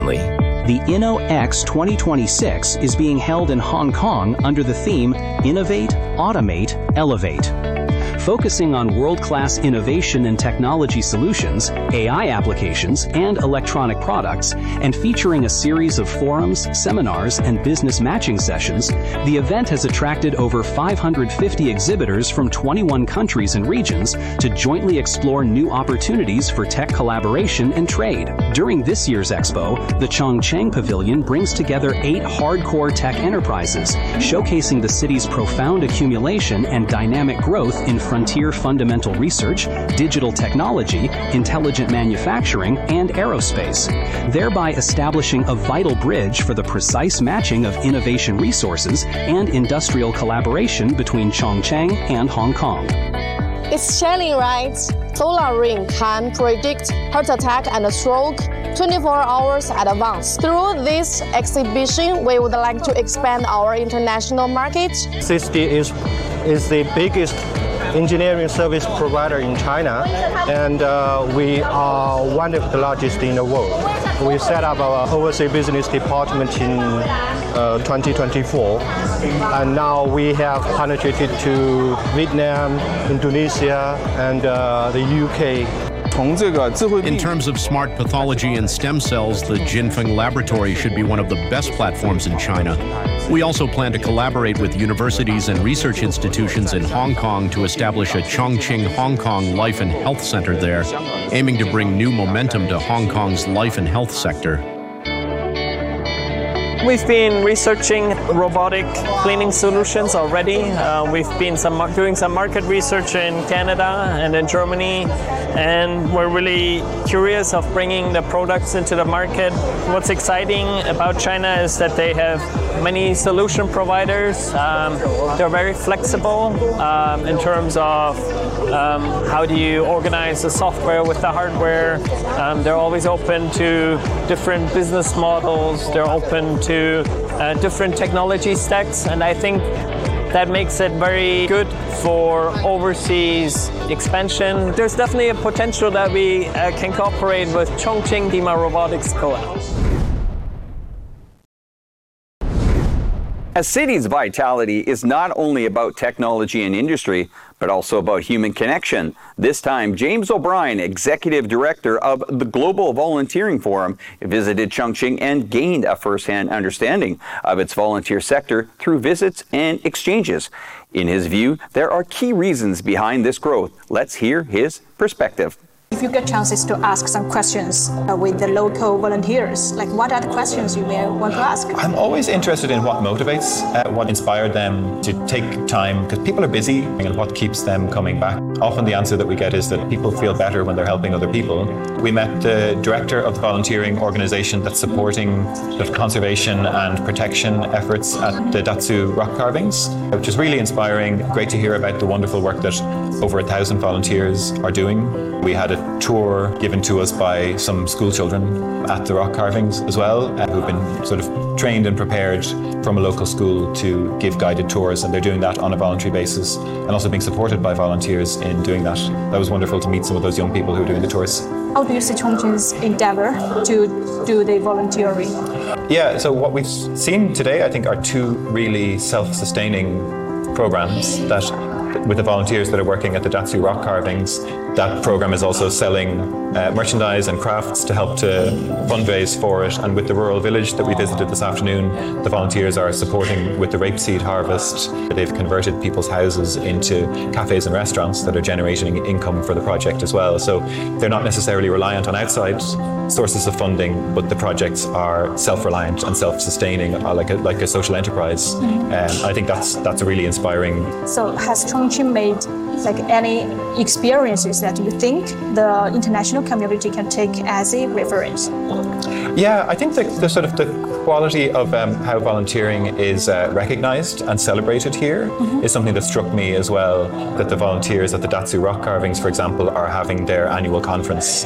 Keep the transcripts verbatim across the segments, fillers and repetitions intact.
The InnoX twenty twenty-six is being held in Hong Kong under the theme Innovate, Automate, Elevate. Focusing on world-class innovation and technology solutions, A I applications, and electronic products, and featuring a series of forums, seminars, and business matching sessions, the event has attracted over five hundred fifty exhibitors from twenty-one countries and regions to jointly explore new opportunities for tech collaboration and trade. During this year's expo, the Chongqing Pavilion brings together eight hardcore tech enterprises, showcasing the city's profound accumulation and dynamic growth in frontier fundamental research, digital technology, intelligent manufacturing, and aerospace, thereby establishing a vital bridge for the precise matching of innovation resources and industrial collaboration between Chongqing and Hong Kong. It's chilling, right? Solar Ring can predict heart attack and stroke twenty-four hours in advance. Through this exhibition, we would like to expand our international market. C I S T is, is the biggest engineering service provider in China, and uh, we are one of the largest in the world. We set up our overseas business department in uh, twenty twenty-four, and now we have penetrated to Vietnam, Indonesia, and uh, the U K. In terms of smart pathology and stem cells, the Jinfeng Laboratory should be one of the best platforms in China. We also plan to collaborate with universities and research institutions in Hong Kong to establish a Chongqing Hong Kong Life and Health Center there, aiming to bring new momentum to Hong Kong's life and health sector. We've been researching robotic cleaning solutions already. Uh, we've been some, doing some market research in Canada and in Germany, and we're really curious of bringing the products into the market. What's exciting about China is that they have many solution providers. Um, they're very flexible um, in terms of um, how do you organize the software with the hardware. Um, they're always open to different business models. They're open to to uh, different technology stacks, and I think that makes it very good for overseas expansion. There's definitely a potential that we uh, can cooperate with Chongqing Dima Robotics Co-op. A city's vitality is not only about technology and industry, but also about human connection. This time, James O'Brien, Executive Director of the Global Volunteering Forum, visited Chongqing and gained a first-hand understanding of its volunteer sector through visits and exchanges. In his view, there are key reasons behind this growth. Let's hear his perspective. If you get chances to ask some questions uh, with the local volunteers, like what are the questions you may want to ask? I'm always interested in what motivates, uh, what inspired them to take time, because people are busy, and what keeps them coming back. Often the answer that we get is that people feel better when they're helping other people. We met the director of the volunteering organization that's supporting the conservation and protection efforts at the Datsu rock carvings, which is really inspiring. Great to hear about the wonderful work that over a thousand volunteers are doing. We had a tour given to us by some school children at the rock carvings as well, uh, who've been sort of trained and prepared from a local school to give guided tours, and they're doing that on a voluntary basis and also being supported by volunteers in doing that. That was wonderful to meet some of those young people who are doing the tours. How do you see Chongqing's endeavor to do the volunteering? Yeah, so what we've seen today, I think, are two really self-sustaining programs that with the volunteers that are working at the Datsu rock carvings. That program is also selling uh, merchandise and crafts to help to fundraise for it. And with the rural village that we visited this afternoon, the volunteers are supporting with the rapeseed harvest. They've converted people's houses into cafes and restaurants that are generating income for the project as well. So they're not necessarily reliant on outside sources of funding, but the projects are self-reliant and self-sustaining, uh, like a like a social enterprise. Mm-hmm. um, I think that's that's really inspiring. So has Chongqing made like any experiences that you think the international community can take as a reference? Yeah, I think the, the sort of the quality of um, how volunteering is uh, recognized and celebrated here mm-hmm. is something that struck me as well, that the volunteers at the Datsu rock carvings, for example, are having their annual conference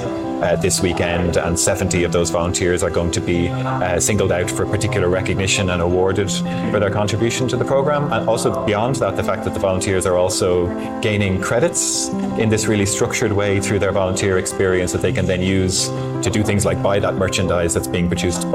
uh, this weekend, and seventy of those volunteers are going to be uh, singled out for particular recognition and awarded for their contribution to the program. And also beyond that, the fact that the volunteers are also gaining credits in this really structured way through their volunteer experience that they can then use to do things like buy that merchandise that's being produced